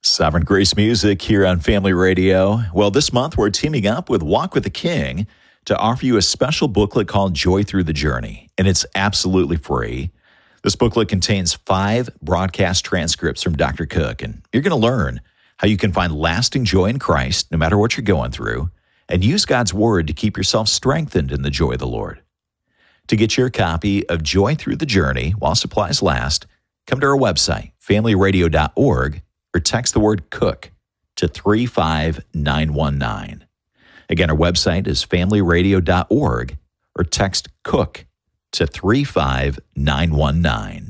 Sovereign Grace Music here on Family Radio. Well, this month we're teaming up with Walk with the King to offer you a special booklet called Joy Through the Journey, and it's absolutely free. This booklet contains 5 broadcast transcripts from Dr. Cook, and you're going to learn how you can find lasting joy in Christ no matter what you're going through, and use God's Word to keep yourself strengthened in the joy of the Lord. To get your copy of Joy Through the Journey while supplies last, come to our website, familyradio.org, or text the word COOK to 35919. Again, our website is familyradio.org, or text COOK to 35919.